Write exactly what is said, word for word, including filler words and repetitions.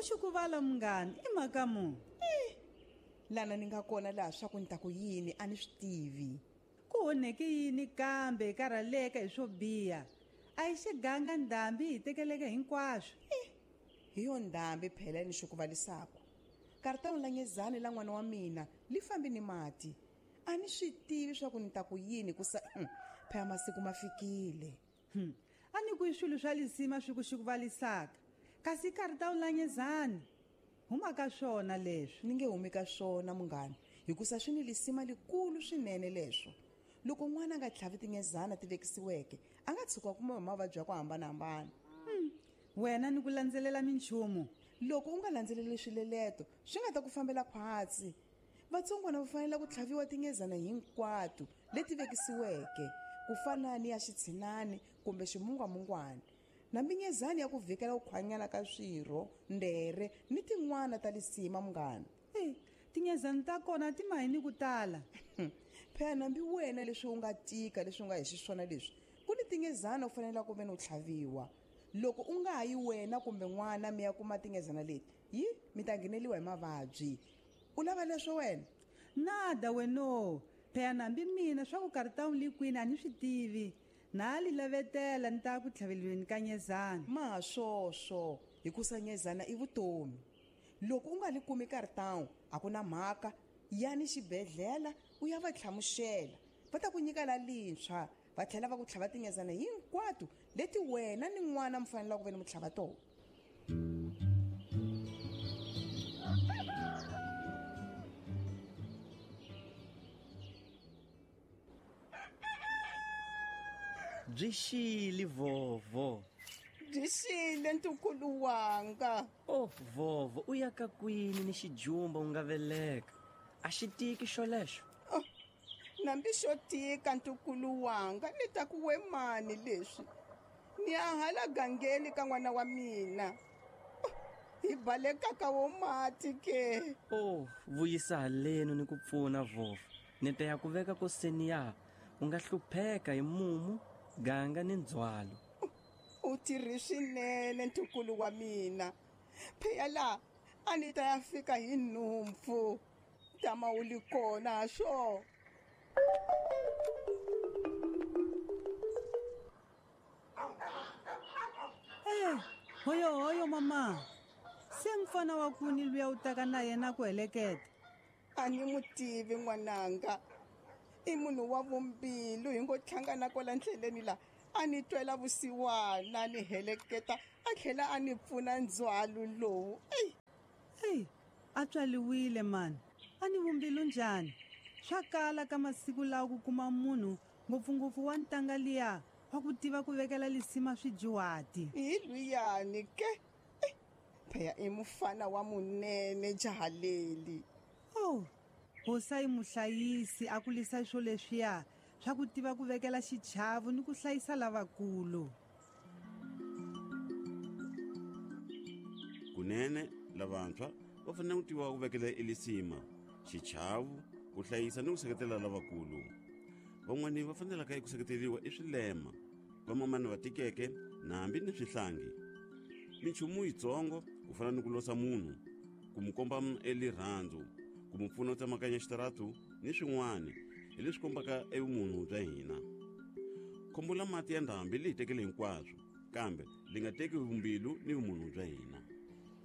Muxikuvala munghani i mhaka muni? Lana ni nga kona laha swa ku ni ta ku yini a ni swi tivi. Ku onheke yini kambe hi karhaleka hi swo biha? A hi xiganga ndhambi hi tekeleke hinkwaswo. Hi yo ndhambi phela ni xikuvalisako. Karata Nlangezani la n'wana wa mina li fambi ni mati. A ni swi tivi swa ku ni ta ku yini ku sa phela masiku ma fikile. Hmm. A ni ku swilo swa lisima swi ku xikuvalisaka. Kasi Karata Nlangezani huma ka swona leswi. Ni nge humi ka swona munghani hikusa swi ni lisima likulu swinene leswo. Loko n'wana nga tlhavi tingezana ti vekisiweke a nga tshuka kuma hi mavabyi ya ku hambanahambana. Hmm. Wena ni ku landzelela minchumu. Loko u nga landzeleli swileleto swi nga ta ku fambela khwatsi. Vatsongwana va fanele ku tlhaviwa tingezana hinkwato leti vekisiweke ku fana ni ya xitshinani kumbe ximungwamungwana. Na mingezani ya ku vhikela ku khwanyana ka swirho, ndere ni tin'wana ta lisima munghana. Eh, tingezana ta kona ti mahini ku tala. Phela nambi wena leswi u nga tika leswi u nga hi xiswona leswi ku ni tingezana u fanele ku ve ni u tlhaviwa. Loko u nga yi wena kumbe n'wana mi ya kuma tingezana leti yi mi ta ngheneliwa hi mavabyi. U lava leswo wena? Nada weno phela nambi mina swa ku Karata likwini a ni swi tivi. Na li lavetela ni ta ku tlhaveliweni ka nyezana. Ma swoswo hikusa nyezana i vutomi. Loko u nga li kumi Karata a ku na mhaka yani xibedhlela u ya va tlhamuxela va ta ku nyika la lintshwa va tlhela va ku tlhava tingezana hinkwato leti wena ni n'wana mi fanele ku ve ni mi tlhava tona. Byi xile vovo. Byi xile ntukulu wanga. Oh vovo u ya ka kwini ni xijumba u nga veleka? A xi tiki xolexo. Oh, nambi xo tika ntukulu wanga ni ta ku we mani leswi. Ni ya hala gangeni ka n'wana wa mina. Oh, hi baleka ka wo mati ke. Oh, vuyisa haleni ni ku pfuna vovo. Ni ta ya ku veka ko seniya u nga hlupheka hi mumu, ganga ni ndzwalo. U tirhi swinene ntukulu wa mina. Phela la a ni ta ya fika hi nhumpfu. Tama u li kona swo. Eh, hoyo hoyo mama. Se mfana wa kuni luya u taka na yena ku heleketa. A ni mutivi n'wananga. I munhu wa vumbilu hi ngo tlhangana kola ndleleni la a ni twela vusiwana ni heleketa a tlhela a ni pfuna ndzwalo lowu. Ey hey a tswaliwile man a ni vumbilu njhani swa kala ka masiku lawa ku kuma munhu ngopfungopfu wa ntanga liya wa ku tiva ku vekela lisima swidyuhati. Hi luyani ke phaya i mufana wa munene jahaleli. Oh hosa yi muhlayisi a kulisa swo leswiya swa ku tiva ku vekela xichavu ni ku hlayisa lavakulu. Kunene lavantshwa va fanele ku tiva ku vekela elisima, xichavu, ku hlayisa ni ku seketela lavakulu. Van'wani va fanelaka ku seketeriwa i swilema, vamamani va tikeke na hambi ni swihlangi. Minchumu yitsongo ku fana ni ku losa munhu, ku mu komba elirhandzu, ku mu pfuna ku tsemakanya xitaratu ni swin'wana hi leswi kombaka evumunhu bya hina. Khombo la mati ya ndhambi li hi tekele hinkwaswo kambe li nga teki vumbilu ni vumunhu bya hina.